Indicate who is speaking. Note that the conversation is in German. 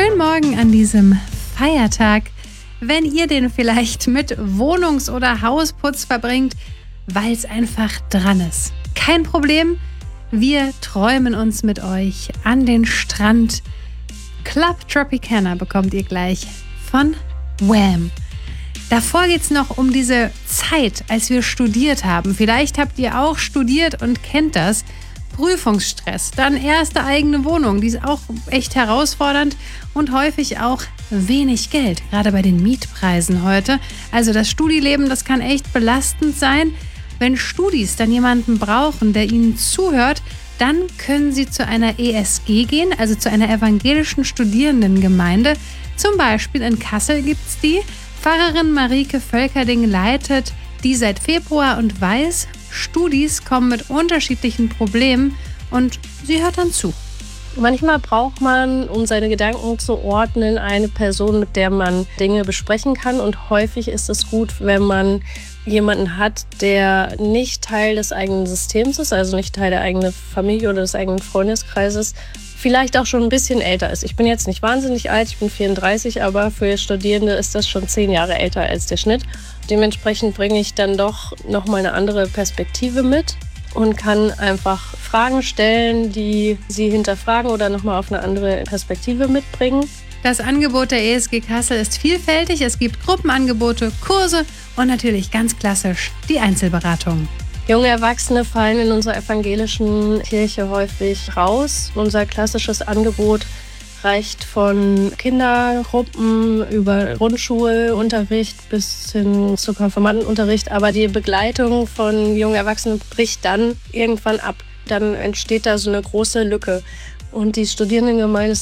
Speaker 1: Schönen Morgen an diesem Feiertag. Wenn ihr den vielleicht mit Wohnungs- oder Hausputz verbringt, weil es einfach dran ist. Kein Problem, wir träumen uns mit euch an den Strand. Club Tropicana bekommt ihr gleich von Wham! Davor geht es noch um diese Zeit, als wir studiert haben. Vielleicht habt ihr auch studiert und kennt das. Prüfungsstress, dann erste eigene Wohnung, die ist auch echt herausfordernd und häufig auch wenig Geld, gerade bei den Mietpreisen heute. Also das Studieleben, das kann echt belastend sein. Wenn Studis dann jemanden brauchen, der ihnen zuhört, dann können sie zu einer ESG gehen, also zu einer evangelischen Studierendengemeinde. Zum Beispiel in Kassel gibt es die. Pfarrerin Marieke Völkerding leitet die seit Februar und weiß, Studis kommen mit unterschiedlichen Problemen und sie hört dann zu.
Speaker 2: Manchmal braucht man, um seine Gedanken zu ordnen, eine Person, mit der man Dinge besprechen kann. Und häufig ist es gut, wenn man jemanden hat, der nicht Teil des eigenen Systems ist, also nicht Teil der eigenen Familie oder des eigenen Freundeskreises, vielleicht auch schon ein bisschen älter ist. Ich bin jetzt nicht wahnsinnig alt, ich bin 34, aber für Studierende ist das schon 10 Jahre älter als der Schnitt. Dementsprechend bringe ich dann doch nochmal eine andere Perspektive mit und kann einfach Fragen stellen, die sie hinterfragen oder nochmal auf eine andere Perspektive mitbringen.
Speaker 1: Das Angebot der ESG Kassel ist vielfältig. Es gibt Gruppenangebote, Kurse und natürlich ganz klassisch die Einzelberatung.
Speaker 2: Junge Erwachsene fallen in unserer evangelischen Kirche häufig raus. Unser klassisches Angebot reicht von Kindergruppen über Grundschulunterricht bis hin zu Konfirmandenunterricht. Aber die Begleitung von jungen Erwachsenen bricht dann irgendwann ab. Dann entsteht da so eine große Lücke. Und die Studierendengemeinde